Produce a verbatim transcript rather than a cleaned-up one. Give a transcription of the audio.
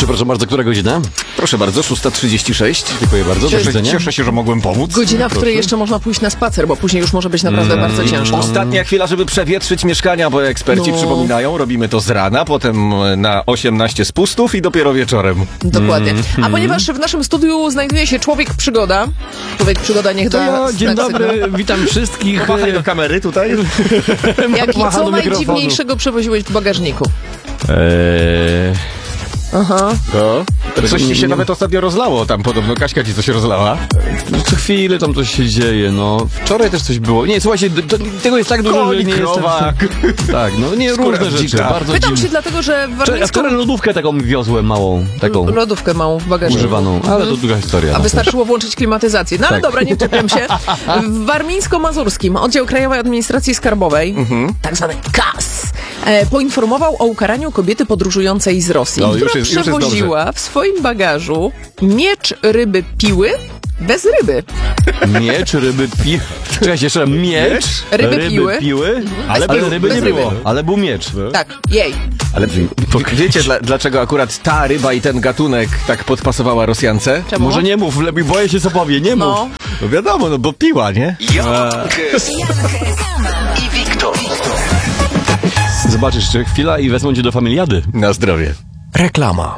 Przepraszam bardzo, która godzina? Proszę bardzo, szósta trzydzieści sześć. Dziękuję bardzo, do Cieszę, widzenia. cieszę się, że mogłem pomóc. Godzina, w której jeszcze można pójść na spacer, bo później już może być naprawdę Mm. bardzo ciężko. Ostatnia chwila, żeby przewietrzyć mieszkania, bo eksperci No. przypominają, robimy to z rana, potem na osiemnaście spustów i dopiero wieczorem. Dokładnie. Mm. A ponieważ w naszym studiu znajduje się człowiek przygoda, człowiek przygoda niech To da... ja, dzień znak dobry, sygnału. witam wszystkich. Machaj do kamery tutaj. Jak, Macha co do mikrofonu. najdziwniejszego przewoziłeś w bagażniku? Eee, Aha. No. Coś nie- ci się nie- nawet ostatnio rozlało tam podobno. Kaśka ci coś rozlała. co chwilę tam coś się dzieje, no. Wczoraj też coś było. Nie, słuchajcie, d- d- tego jest tak dużo, że Koń, nie krowa. jestem... Tak, no nie, Skóra różne rzeczy, dzika. bardzo Pytam dziwne. się dlatego, że w Wczoraj- A warmińską wczoraj lodówkę taką wiozłem małą, taką lodówkę małą w bagażniku. używaną, ale to długa historia. A no. wystarczyło włączyć klimatyzację. No ale Tak. dobra, nie czepiam się. W warmińsko-mazurskim Oddział Krajowej Administracji Skarbowej, tak zwany K A S, e, poinformował o ukaraniu kobiety podróżującej z Rosji, No, już która jest- już jest przewoziła w swoim bagażu miecz ryby piły bez ryby. Miecz, ryby, pi... Czekajcie, jeszcze raz. Miecz, Ryby piły. piły, ale, Bez ale ryby bez nie ryby. było, ale był miecz. Tak, jej. Ale wiecie, dla, dlaczego akurat ta ryba i ten gatunek tak podpasowała Rosjance? Czemu? Może nie mów, lepiej boję się co powie, nie mów. No. No wiadomo, no bo piła, nie? i Wiktor. Zobaczysz jeszcze chwila i wezmą cię do familiady. Na zdrowie. Reklama.